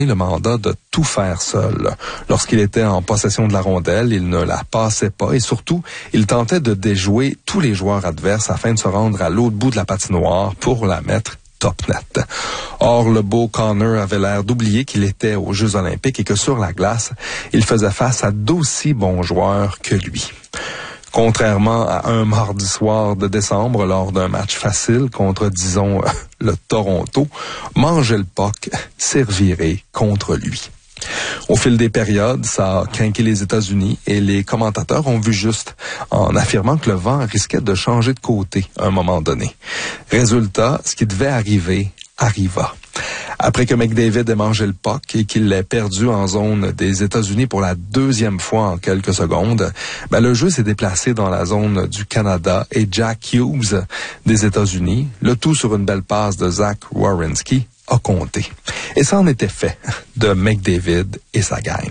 le mandat de tout faire seul. Lorsqu'il était en possession de la rondelle, il ne la passait pas et surtout, il tentait de déjouer tous les joueurs adverses afin de se rendre à l'autre bout de la patinoire pour la mettre top net. Or, le beau Connor avait l'air d'oublier qu'il était aux Jeux olympiques et que sur la glace, il faisait face à d'aussi bons joueurs que lui. Contrairement à un mardi soir de décembre, lors d'un match facile contre, disons, le Toronto, manger le puck servirait contre lui. Au fil des périodes, ça a craqué les États-Unis et les commentateurs ont vu juste en affirmant que le vent risquait de changer de côté à un moment donné. Résultat, ce qui devait arriver, arriva. Après que McDavid ait mangé le puck et qu'il l'ait perdu en zone des États-Unis pour la deuxième fois en quelques secondes, le jeu s'est déplacé dans la zone du Canada et Jack Hughes des États-Unis, le tout sur une belle passe de Zach Werenski, a compté. Et ça en était fait de McDavid et sa gang.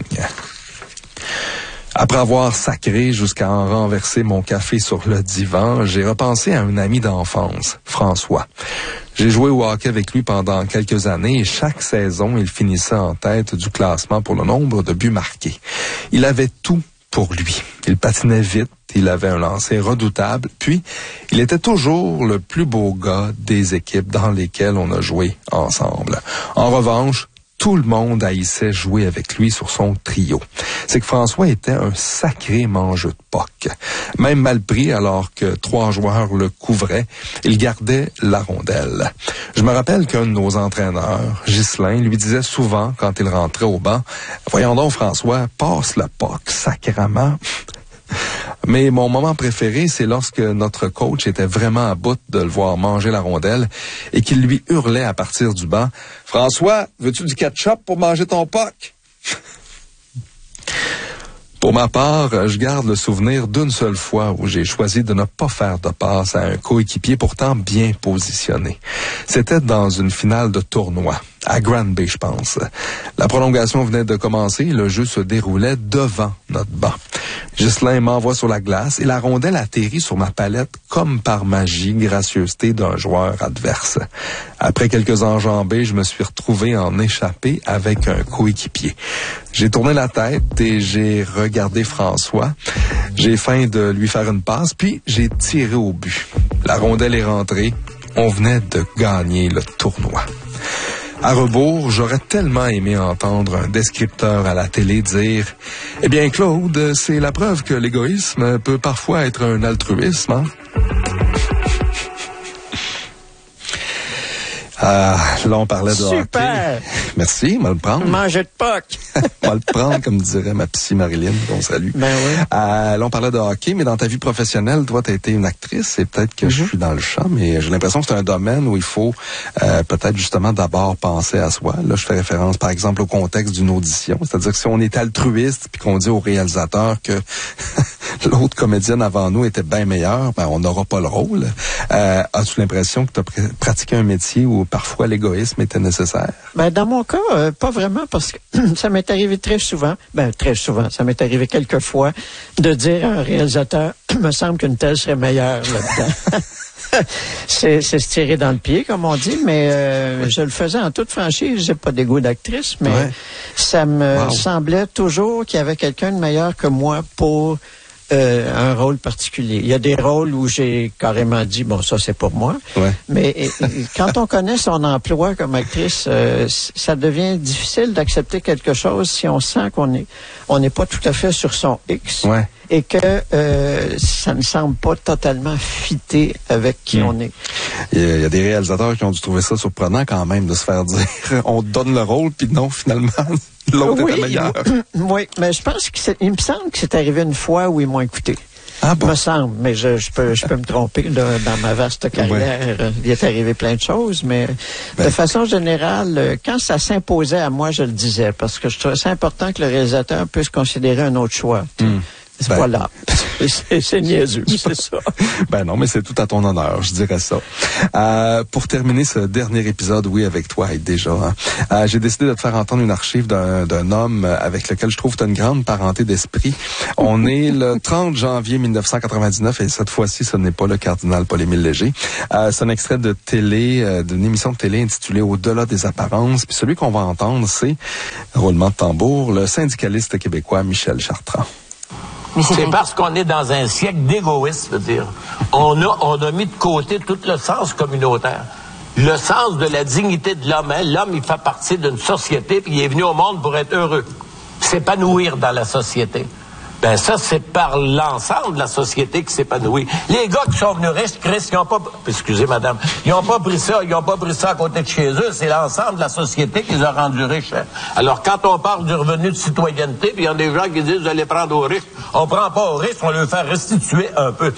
Après avoir sacré jusqu'à en renverser mon café sur le divan, j'ai repensé à un ami d'enfance, François. J'ai joué au hockey avec lui pendant quelques années et chaque saison, il finissait en tête du classement pour le nombre de buts marqués. Il avait tout pour lui. Il patinait vite, il avait un lancer redoutable, puis il était toujours le plus beau gars des équipes dans lesquelles on a joué ensemble. En revanche, tout le monde haïssait jouer avec lui sur son trio. C'est que François était un sacré mangeux de puck. Même mal pris alors que 3 joueurs le couvraient, il gardait la rondelle. Je me rappelle qu'un de nos entraîneurs, Ghislain, lui disait souvent quand il rentrait au banc, « Voyons donc François, passe le puck sacrément. » Mais mon moment préféré, c'est lorsque notre coach était vraiment à bout de le voir manger la rondelle et qu'il lui hurlait à partir du banc, « François, veux-tu du ketchup pour manger ton puck? » Pour ma part, je garde le souvenir d'une seule fois où j'ai choisi de ne pas faire de passe à un coéquipier pourtant bien positionné. C'était dans une finale de tournoi, à Granby, je pense. La prolongation venait de commencer et le jeu se déroulait devant notre banc. Ghislain m'envoie sur la glace et la rondelle atterrit sur ma palette comme par magie, gracieuseté d'un joueur adverse. Après quelques enjambées, je me suis retrouvé en échappé avec un coéquipier. J'ai tourné la tête et j'ai regardé François. J'ai faim de lui faire une passe, puis j'ai tiré au but. La rondelle est rentrée. On venait de gagner le tournoi. À rebours, j'aurais tellement aimé entendre un descripteur à la télé dire « Eh bien, Claude, c'est la preuve que l'égoïsme peut parfois être un altruisme, hein? » Là, on parlait de hockey. Super! Merci, on va le prendre. Manger de puck. On va le prendre, comme dirait ma psy Marilyn, qu'on salue. Ben oui. Là, on parlait de hockey, mais dans ta vie professionnelle, toi, tu as été une actrice, et peut-être que je suis dans le champ, mais j'ai l'impression que c'est un domaine où il faut peut-être justement d'abord penser à soi. Là, je fais référence, par exemple, au contexte d'une audition. C'est-à-dire que si on est altruiste, puis qu'on dit au réalisateur que l'autre comédienne avant nous était bien meilleure, on n'aura pas le rôle. As-tu l'impression que tu as pratiqué un métier où parfois l'égoïsme était nécessaire? Dans mon cas, pas vraiment, parce que ça m'est arrivé très souvent, ça m'est arrivé quelques fois, de dire à un réalisateur, me semble qu'une telle serait meilleure là-dedans. C'est se tirer dans le pied, comme on dit, mais je le faisais en toute franchise. J'ai pas d'égo d'actrice, mais ça me semblait toujours qu'il y avait quelqu'un de meilleur que moi pour un rôle particulier. Il y a des rôles où j'ai carrément dit, bon, ça c'est pour moi. Ouais. Mais quand on connaît son emploi comme actrice, ça devient difficile d'accepter quelque chose si on sent on n'est pas tout à fait sur son X. Ouais. Et que ça ne semble pas totalement fité avec qui on est. Il y a des réalisateurs qui ont dû trouver ça surprenant quand même de se faire dire on te donne le rôle, puis non, finalement, l'autre était meilleur. Oui, mais je pense il me semble que c'est arrivé une fois où ils m'ont écouté. Ah bon? Me semble, mais je peux me tromper dans ma vaste carrière. Ouais. Il est arrivé plein de choses, mais de façon générale, quand ça s'imposait à moi, je le disais, parce que je trouvais ça important que le réalisateur puisse considérer un autre choix. Voilà. C'est niaiseux, c'est ça. Ben non, mais c'est tout à ton honneur, je dirais ça. Pour terminer ce dernier épisode, oui, avec toi, et déjà, j'ai décidé de te faire entendre une archive d'un homme avec lequel je trouve que tu as une grande parenté d'esprit. On est le 30 janvier 1999 et cette fois-ci, ce n'est pas le cardinal Paul-Émile Léger. C'est un extrait de télé, d'une émission de télé intitulée Au-delà des apparences. Puis celui qu'on va entendre, c'est, roulement de tambour, le syndicaliste québécois Michel Chartrand. C'est parce qu'on est dans un siècle d'égoïsme, c'est-à-dire on a mis de côté tout le sens communautaire, le sens de la dignité de l'homme. Hein? L'homme, il fait partie d'une société, puis il est venu au monde pour être heureux, s'épanouir dans la société. Ben ça, c'est par l'ensemble de la société qui s'épanouit. Les gars qui sont venus riches, Chris, ils n'ont pas... Excusez, madame. Ils n'ont pas pris ça à côté de chez eux. C'est l'ensemble de la société qui les a rendus riches. Hein. Alors, quand on parle du revenu de citoyenneté, puis il y a des gens qui disent, vous allez prendre aux riches. On prend pas aux riches, on leur fait restituer un peu.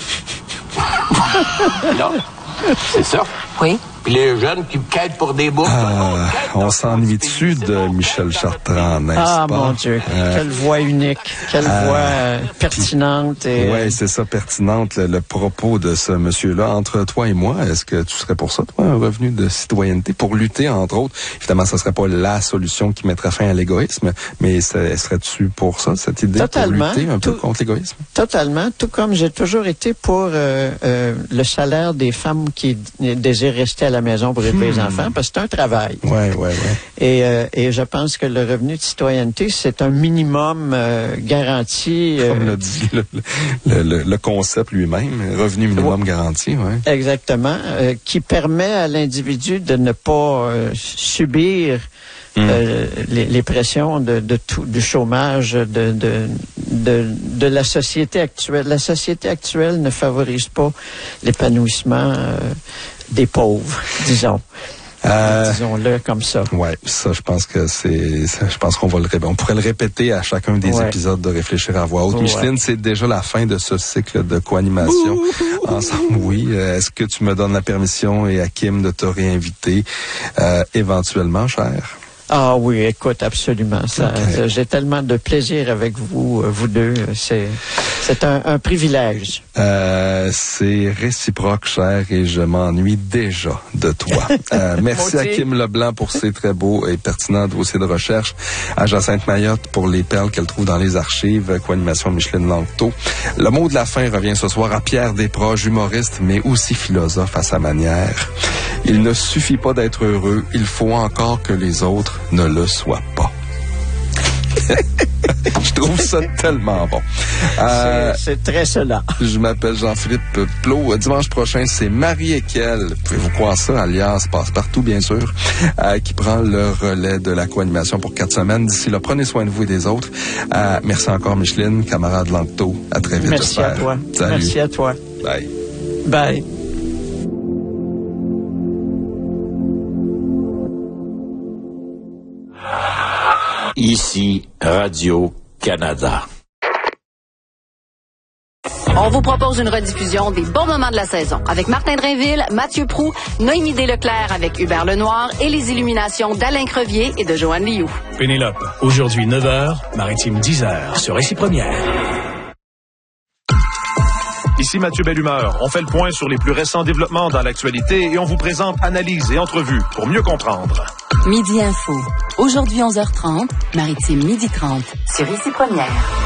Non, c'est ça. Oui. Puis les jeunes qui quêtent pour des bourses. On s'ennuie dessus de Michel Chartrand, n'est-ce pas? Ah, mon Dieu. Quelle voix unique. Quelle voix pertinente. Oui, c'est ça, pertinente, le propos de ce monsieur-là. Entre toi et moi, est-ce que tu serais pour ça, toi, un revenu de citoyenneté, pour lutter, entre autres? Évidemment, ça serait pas la solution qui mettrait fin à l'égoïsme, mais serais-tu pour ça, cette idée, totalement, pour lutter un peu contre l'égoïsme? Totalement. Tout comme j'ai toujours été pour le salaire des femmes qui désirent rester à la maison pour élever les enfants, parce que c'est un travail. Ouais. Et je pense que le revenu de citoyenneté, c'est un minimum garanti. Comme le dit le concept lui-même, revenu minimum garanti, ouais. Exactement, qui permet à l'individu de ne pas subir les pressions du chômage, de la société actuelle. La société actuelle ne favorise pas l'épanouissement des pauvres, disons. Disons-le comme ça. Ouais, ça, je pense qu'on va on pourrait le répéter à chacun des épisodes de Réfléchir à voix haute. Ouais. Micheline, c'est déjà la fin de ce cycle de co-animation ensemble. Oui. Est-ce que tu me donnes la permission et Hakim de te réinviter éventuellement, cher? Ah oui, écoute, absolument. J'ai tellement de plaisir avec vous deux. C'est un privilège. C'est réciproque, cher, et je m'ennuie déjà de toi. Merci à Kim Leblanc pour ses très beaux et pertinents dossiers de recherche, à Jacinthe Mayotte pour les perles qu'elle trouve dans les archives, co-animation Micheline Langto. Le mot de la fin revient ce soir à Pierre Desproges, humoriste, mais aussi philosophe à sa manière. Il ne suffit pas d'être heureux, il faut encore que les autres ne le soient pas. Je trouve ça tellement bon. C'est très cela. Je m'appelle Jean-Philippe Plot. Dimanche prochain, c'est Marie Ekel, pouvez-vous croire ça, alias Passe-Partout, bien sûr, qui prend le relais de la co-animation pour 4 semaines. D'ici là, prenez soin de vous et des autres. Merci encore, Micheline, camarade Langto. À très vite, Merci j'espère. À toi. Salut. Merci à toi. Bye. Bye. Ici, Radio-Canada. On vous propose une rediffusion des bons moments de la saison avec Martin Drainville, Mathieu Proulx, Noémie Desleclerc avec Hubert Lenoir et les illuminations d'Alain Crevier et de Joanne Liou. Pénélope, aujourd'hui 9h, Maritime 10h sur Ici Première. Ici Mathieu Bellumeur. On fait le point sur les plus récents développements dans l'actualité et on vous présente analyses et entrevues pour mieux comprendre. Midi Info. Aujourd'hui 11h30, Maritime 12h30 sur Ici Première.